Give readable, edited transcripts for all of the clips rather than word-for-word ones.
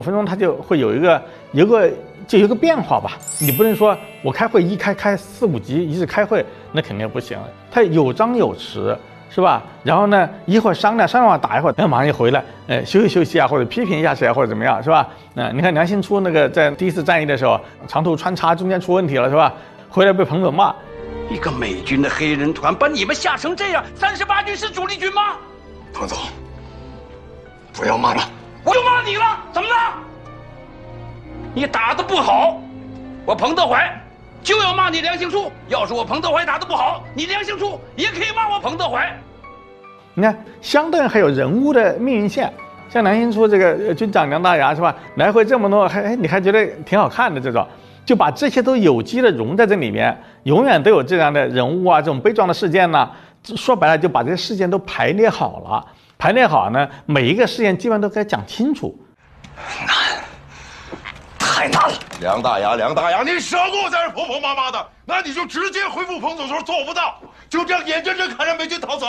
5分钟它就会有一个变化吧。你不能说我开会开4、5集一直开会，那肯定不行。它有张有弛，是吧？然后呢，一会儿商量完打一会儿，然后马上就回来，休息啊，或者批评一下谁啊，或者怎么样，是吧？你看梁兴初那个在第1次战役的时候，长途穿插中间出问题了，是吧？回来被彭总骂， 一个美军的黑人团把你们吓成这样，38军是主力军吗？ 彭总，不要骂了。 我就骂你了，怎么了？你打得不好，我彭德怀就要骂你梁兴初。要是我彭德怀打得不好，你梁兴初也可以骂我彭德怀。 你看，相对还有人物的命运线，像梁兴初这个军长梁大牙，是吧？来回这么多，你还觉得挺好看的这种，就把这些都有机的融在这里面，永远都有这样的人物啊，这种悲壮的事件呢。说白了，就把这些事件都排列好了。排列好呢，每一个事件基本上都该讲清楚。 难，太难了。 梁大牙，你少给我在这婆婆妈妈的，那你就直接回复彭总说做不到，就这样眼睁睁看着美军逃走。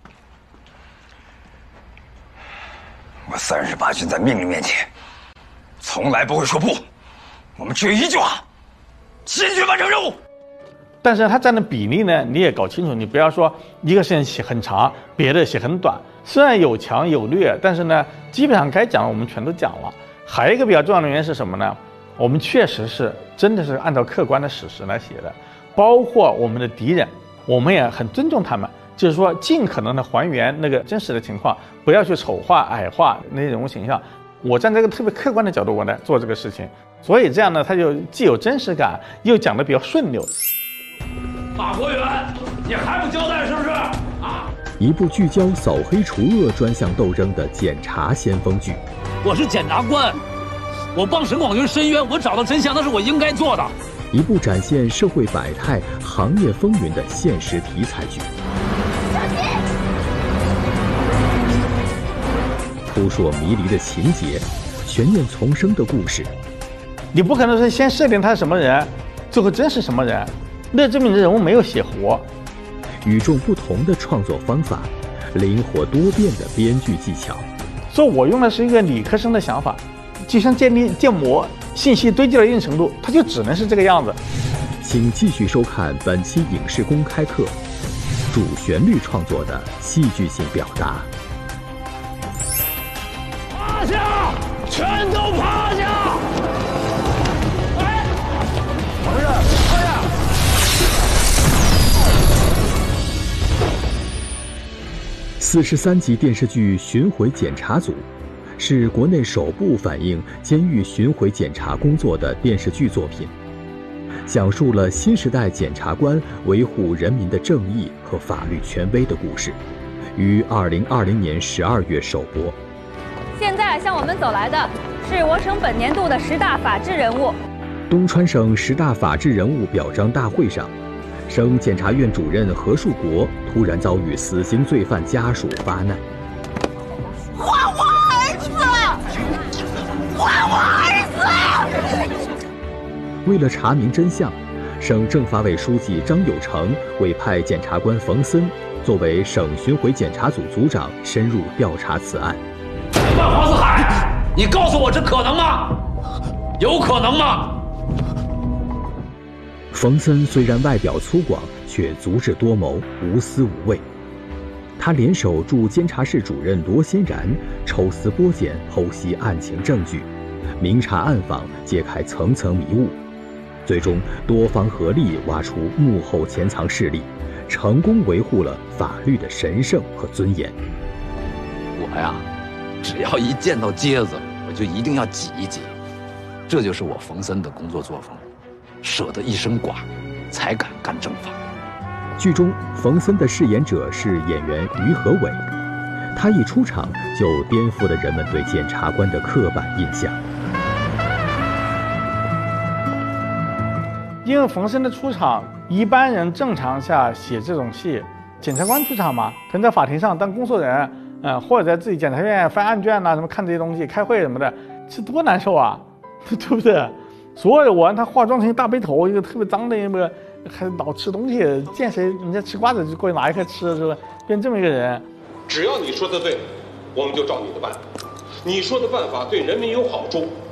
我38军在命令面前，从来不会说不。我们只有一句话：坚决完成任务。 但是它占的比例呢，你也搞清楚，你不要说一个事情写很长，别的写很短。虽然有强有劣，但是呢，基本上该讲的我们全都讲了。还有一个比较重要的原因是什么呢？我们确实是真的是按照客观的史实来写的，包括我们的敌人，我们也很尊重他们，就是说尽可能的还原那个真实的情况，不要去丑化矮化那些人物形象。我站在一个特别客观的角度，我来做这个事情，所以这样呢，它就既有真实感，又讲得比较顺溜。 马国元，你还不交代是不是？啊！ 一部聚焦扫黑除恶专项斗争的检察先锋剧。 我是检察官，我帮沈广云申冤，我找到真相，那是我应该做的。 一部展现社会百态、行业风云的现实题材剧。扑朔迷离的情节，悬念丛生的故事。 你不可能是先设定他是什么人，最后真是什么人，那证明这人物没有写活。 与众不同的创作方法，灵活多变的编剧技巧。 所以我用的是一个理科生的想法，就像建模，信息堆积到一定程度，它就只能是这个样子。 请继续收看本期影视公开课，主旋律创作的戏剧性表达。 趴下，全都趴下！哎，不是，趴下！ 43集电视剧《巡回检查组》是国内首部反映监狱巡回检查工作的电视剧作品，讲述了新时代检察官维护人民的正义和法律权威的故事，于2020年12月首播。 现在向我们走来的是我省本年度的10大法治人物。 东川省10大法治人物表彰大会上，省检察院主任何树国突然遭遇死刑罪犯家属发难。 还我儿子！还我儿子！ 为了查明真相，省政法委书记张有成委派检察官冯森作为省巡回检查组组长深入调查此案。 万黄四海，你告诉我这可能吗？有可能吗？ 冯森虽然外表粗犷，却足智多谋，无私无畏。他联手驻监察室主任罗欣然抽丝剥茧，剖析案情证据，明察暗访，揭开层层迷雾，最终多方合力挖出幕后潜藏势力，成功维护了法律的神圣和尊严。 我呀，只要一见到疖子，我就一定要挤一挤，这就是我冯森的工作作风。舍得一身剐，才敢干正法。 剧中，冯森的饰演者是演员于和伟，他一出场就颠覆了人们对检察官的刻板印象。 因为冯森的出场，一般人正常下写这种戏，检察官出场嘛，可能在法庭上当工作人员，或者在自己检察院翻案卷呐，什么看这些东西、开会什么的，这多难受啊，对不对？所有的我让他化妆成一大背头，一个特别脏的一个，还老吃东西，见谁人家吃瓜子就过去拿一颗吃，是吧？变这么一个人。 只要你说的对，我们就照你的办。 你说的办法对人民有好处，